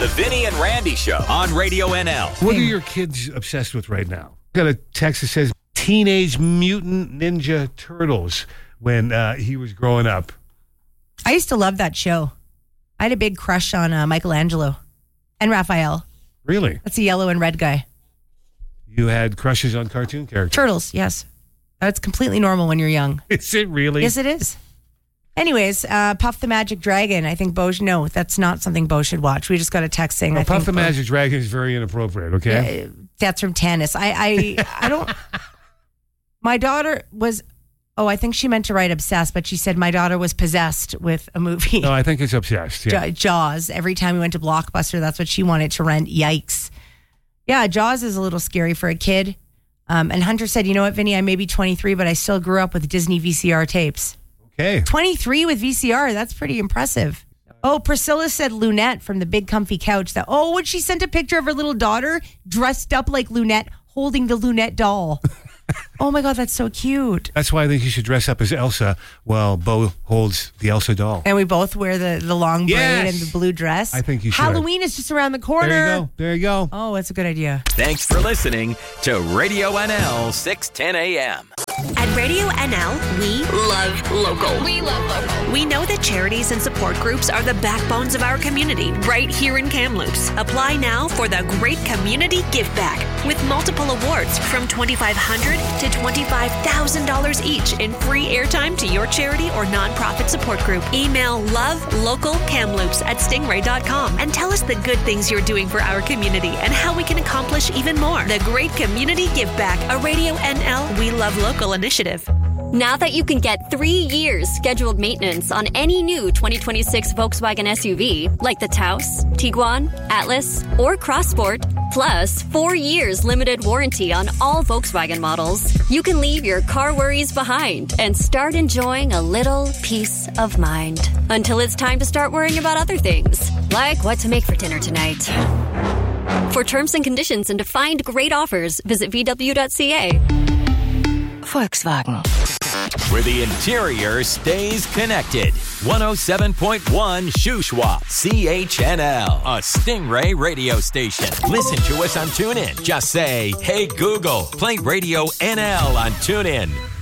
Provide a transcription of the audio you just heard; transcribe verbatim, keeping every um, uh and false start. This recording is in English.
The Vinny and Randy Show on Radio N L. What are your kids obsessed with right now? Got a text that says Teenage Mutant Ninja Turtles when uh, he was growing up. I used to love that show. I had a big crush on uh, Michelangelo and Raphael. Really? That's the yellow and red guy. You had crushes on cartoon characters? Turtles, yes. That's completely normal when you're young. Is it really? Yes, it is. Anyways, uh, Puff the Magic Dragon. I think Bo should, no, that's not something Bo should watch. We just got a text saying, well, I Puff think the Bo, Magic Dragon is very inappropriate, okay? Uh, that's from tennis. I, I, I don't, my daughter was, oh, I think she meant to write obsessed, but she said my daughter was possessed with a movie. No, I think it's obsessed. Yeah. Jaws. Every time we went to Blockbuster, that's what she wanted to rent. Yikes. Yeah, Jaws is a little scary for a kid. Um, and Hunter said, you know what, Vinny, I may be twenty-three, but I still grew up with Disney V C R tapes. Okay. twenty-three with V C R. That's pretty impressive. Oh, Priscilla said Lunette from the Big Comfy Couch. That oh, when she sent a picture of her little daughter dressed up like Lunette, holding the Lunette doll. Oh my God, that's so cute. That's why I think you should dress up as Elsa while Bo holds the Elsa doll. And we both wear the, the long braid Yes. and the blue dress. I think you should. Halloween is just around the corner. There you go. There you go. Oh, that's a good idea. Thanks for listening to Radio N L six ten a.m. At Radio N L, we love local. We love local. We know that charities and support groups are the backbones of our community right here in Kamloops. Apply now for the Great Community Give Back with multiple awards from twenty-five hundred dollars to twenty-five thousand dollars each in free airtime to your charity or nonprofit support group. Email lovelocalkamloops at stingray dot com and tell us the good things you're doing for our community and how we can accomplish even more. The Great Community Give Back, a Radio N L We Love Local initiative. Now that you can get three years scheduled maintenance on any new twenty twenty-six Volkswagen S U V, like the Taos, Tiguan, Atlas, or Crossport, plus four years limited warranty on all Volkswagen models, you can leave your car worries behind and start enjoying a little peace of mind. Until it's time to start worrying about other things, like what to make for dinner tonight. For terms and conditions and to find great offers, visit v w dot c a. Volkswagen. Where the interior stays connected. one oh seven point one Shuswap, C H N L, a Stingray radio station. Listen to us on TuneIn. Just say, hey Google, play Radio N L on TuneIn.